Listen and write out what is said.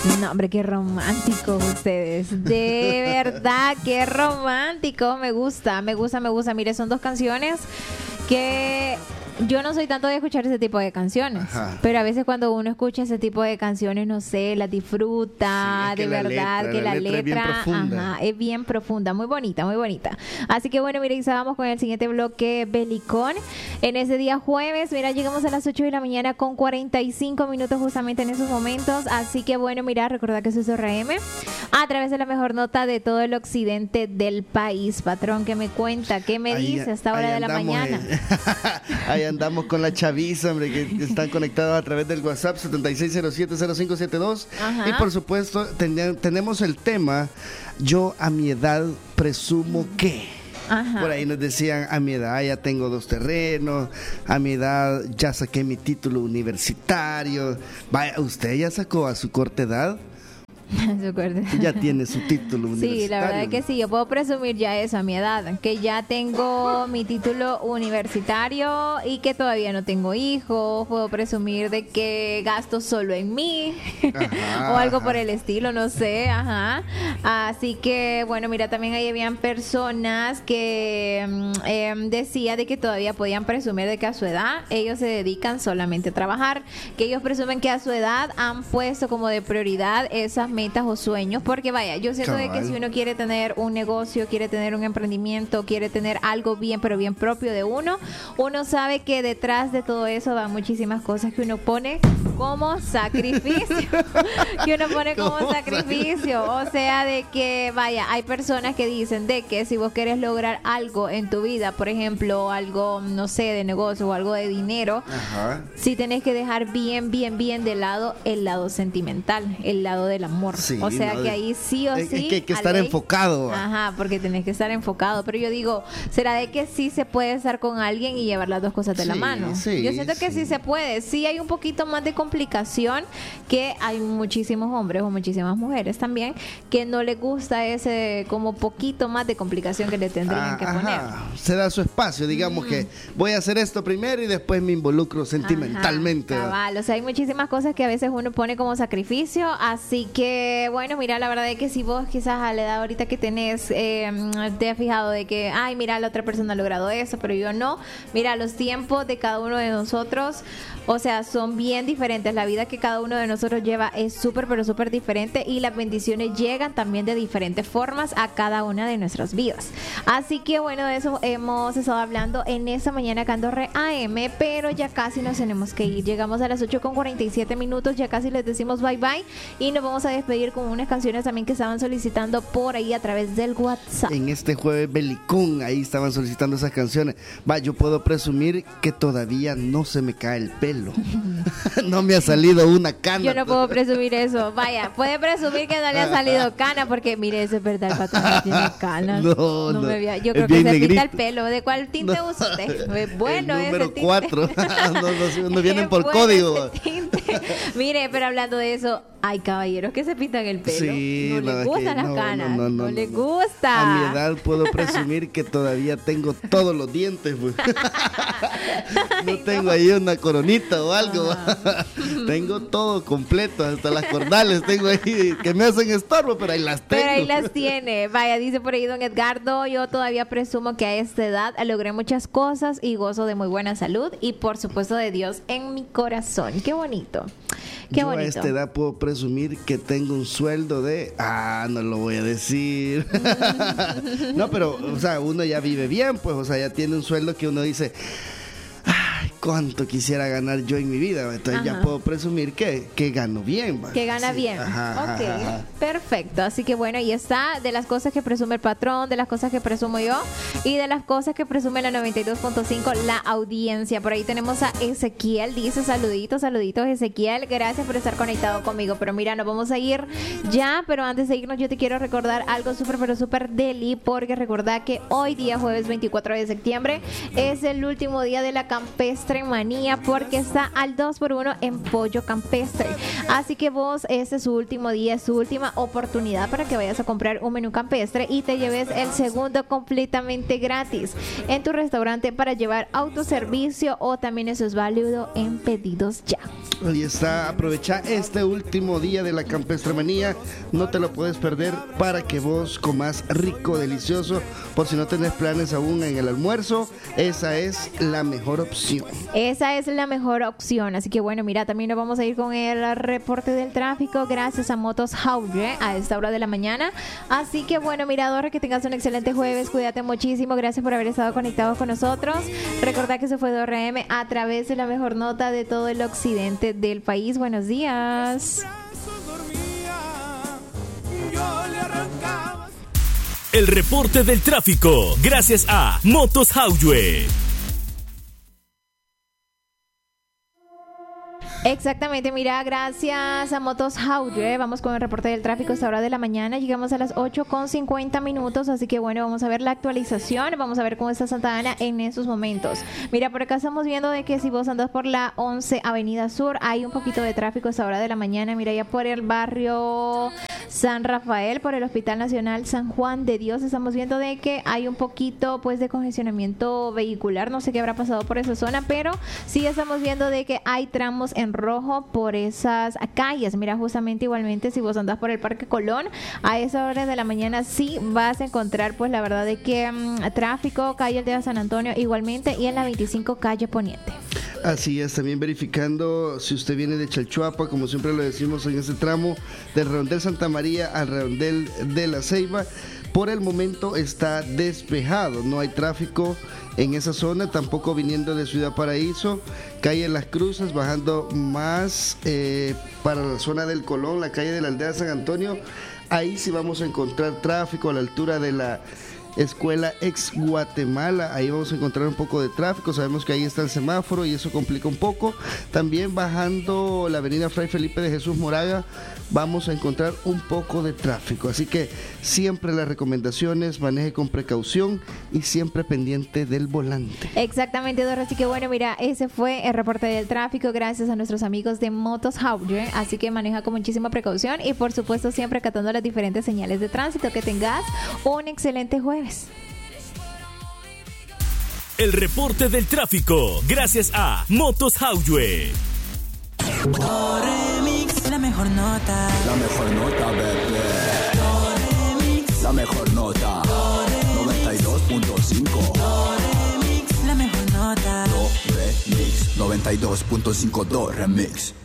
No, hombre, qué románticos ustedes. De verdad, qué romántico. Me gusta, me gusta, me gusta. Mire, son dos canciones que yo no soy tanto de escuchar ese tipo de canciones. Ajá. Pero a veces cuando uno escucha ese tipo de canciones, no sé, las disfruta, sí, de verdad, que la letra es bien profunda. Ajá, es bien profunda, muy bonita, muy bonita. Así que bueno, mira, vamos con el siguiente bloque belicón. En ese día jueves, mira, llegamos a las 8 de la mañana con 45 minutos justamente en esos momentos. Así que bueno, mira, recordad que eso es RM a través de la mejor nota de todo el occidente del país. Patrón, ¿qué me cuenta? ¿Qué me dice a esta hora de la mañana? Ahí andamos con la chaviza, hombre, que están conectados a través del WhatsApp 76070572. Y por supuesto tenemos el tema yo a mi edad presumo que. Ajá. Por ahí nos decían, a mi edad ya tengo 2 terrenos, a mi edad ya saqué mi título universitario. Vaya, ¿usted ya sacó a su corta edad? Ya tiene su título universitario. Sí, la verdad es que sí, yo puedo presumir ya eso a mi edad, que ya tengo mi título universitario y que todavía no tengo hijos. Puedo presumir de que gasto solo en mí. Ajá, o algo por el estilo, no sé. Ajá. Así que bueno, mira, también ahí habían personas que decía de que todavía podían presumir de que a su edad ellos se dedican solamente a trabajar, que ellos presumen que a su edad han puesto como de prioridad esas metas o sueños, porque vaya, yo siento de que si uno quiere tener un negocio, quiere tener un emprendimiento, quiere tener algo bien, pero bien propio de uno sabe que detrás de todo eso van muchísimas cosas que uno pone como sacrificio, o sea, de que vaya, hay personas que dicen de que si vos querés lograr algo en tu vida, por ejemplo, algo, no sé, de negocio o algo de dinero, sí tenés que dejar bien de lado el lado sentimental, el lado del amor. Sí, o sea, que ahí sí o sí que hay que estar enfocado. Ajá, porque tenés que estar enfocado. Pero yo digo, ¿será de que sí se puede estar con alguien y llevar las dos cosas de la mano? Sí, yo siento que sí se puede. Sí hay un poquito más de complicación, que hay muchísimos hombres o muchísimas mujeres también que no les gusta ese como poquito más de complicación que le tendrían que poner. Se da su espacio, digamos que voy a hacer esto primero y después me involucro sentimentalmente. Cabal, o sea, hay muchísimas cosas que a veces uno pone como sacrificio, así que bueno, mira, la verdad es que si vos quizás a la edad ahorita que tenés te has fijado de que, ay, mira, la otra persona ha logrado eso, pero yo no. Mira, los tiempos de cada uno de nosotros, o sea, son bien diferentes. La vida que cada uno de nosotros lleva es súper, pero súper diferente, y las bendiciones llegan también de diferentes formas a cada una de nuestras vidas. Así que bueno, de eso hemos estado hablando en esta mañana Candorre AM, pero ya casi nos tenemos que ir. Llegamos a las 8:47 minutos, ya casi les decimos bye bye y nos vamos a despedir con unas canciones también que estaban solicitando por ahí a través del WhatsApp. En este jueves belicón, ahí estaban solicitando esas canciones. Va, yo puedo presumir que todavía no se me cae el pelo. No me ha salido una cana. Yo no puedo presumir eso. Vaya, puede presumir que no le ha salido cana, porque mire, eso es verdad, el patrón no tiene canas. No me vea. Yo creo que se negrito. Pinta el pelo. ¿De cuál tinte usa usted? Bueno, el número 4. no vienen por código. Mire, pero hablando de eso, hay caballeros que se pintan el pelo. Sí, no les gustan las canas. No les gusta. A mi edad puedo presumir que todavía tengo todos los dientes. Pues. No tengo ahí una coronita o algo. Tengo todo completo, hasta las cordales tengo ahí que me hacen estorbo, pero ahí las tengo. Pero ahí las tiene. Vaya, dice por ahí don Edgardo, yo todavía presumo que a esta edad logré muchas cosas y gozo de muy buena salud y por supuesto de Dios en mi corazón. Qué bonito. Qué bonito. A esta edad puedo presumir que tengo un sueldo de... no lo voy a decir. No, pero, o sea, uno ya vive bien, pues, o sea, ya tiene un sueldo que uno dice... cuánto quisiera ganar yo en mi vida. Entonces ya puedo presumir que gano bien. Que gana bien. Ajá. Perfecto. Así que bueno, ahí está, de las cosas que presume el patrón, de las cosas que presumo yo y de las cosas que presume la 92.5 la audiencia. Por ahí tenemos a Ezequiel, dice saluditos Ezequiel, gracias por estar conectado conmigo. Pero mira, nos vamos a ir ya, pero antes de irnos yo te quiero recordar algo súper, pero súper deli, porque recordá que hoy día jueves 24 de septiembre es el último día de la campestre Campestre Manía porque está al 2x1 en pollo campestre. Así que vos, este es su último día, es su última oportunidad para que vayas a comprar un menú campestre y te lleves el segundo completamente gratis en tu restaurante para llevar autoservicio, o también eso es válido en pedidos ya. Ahí está, aprovecha este último día de la Campestre Manía, no te lo puedes perder para que vos comas rico, delicioso. Por si no tenés planes aún en el almuerzo, esa es la mejor opción. Esa es la mejor opción. Así que bueno, mira, también nos vamos a ir con el reporte del tráfico gracias a Motos Hauge a esta hora de la mañana. Así que bueno, mirador, que tengas un excelente jueves, cuídate muchísimo, gracias por haber estado conectados con nosotros. Recordá que se fue 2RM a través de la mejor nota de todo el occidente del país. Buenos días. El reporte del tráfico, gracias a Motos Hauge. Exactamente, mira, gracias a Motos Hauge. Vamos con el reporte del tráfico a esta hora de la mañana. Llegamos a las 8:50, así que bueno, vamos a ver la actualización. Vamos a ver cómo está Santa Ana en estos momentos. Mira, por acá estamos viendo de que si vos andas por la 11 Avenida Sur, hay un poquito de tráfico a esta hora de la mañana. Mira, ya por el barrio San Rafael, por el Hospital Nacional San Juan de Dios, estamos viendo de que hay un poquito pues de congestionamiento vehicular. No sé qué habrá pasado por esa zona, pero sí estamos viendo de que hay tramos en rojo por esas calles. Mira, justamente igualmente si vos andás por el Parque Colón a esa hora de la mañana sí vas a encontrar pues la verdad de que tráfico, calle Aldea San Antonio igualmente, y en la 25 calle Poniente. Así es, también verificando si usted viene de Chalchuapa, como siempre lo decimos en ese tramo del Redondel Santa María al Redondel de La Ceiba, por el momento está despejado, no hay tráfico en esa zona, tampoco viniendo de Ciudad Paraíso, calle Las Cruces, bajando más para la zona del Colón, la calle de la Aldea San Antonio, ahí sí vamos a encontrar tráfico a la altura de la Escuela Ex Guatemala, ahí vamos a encontrar un poco de tráfico, sabemos que ahí está el semáforo y eso complica un poco. También bajando la avenida Fray Felipe de Jesús Moraga vamos a encontrar un poco de tráfico, así que siempre las recomendaciones, maneje con precaución y siempre pendiente del volante. Exactamente, Dora, así que bueno, mira, ese fue el reporte del tráfico gracias a nuestros amigos de Motos Hauge, así que maneja con muchísima precaución y por supuesto siempre acatando las diferentes señales de tránsito. Que tengas un excelente jueves. El reporte del tráfico, gracias a Motos Hauge. Remix, la mejor nota. La mejor nota, bebé. Remix, la mejor nota. 92.5. Remix, la mejor nota. Remix, 92.5 Remix.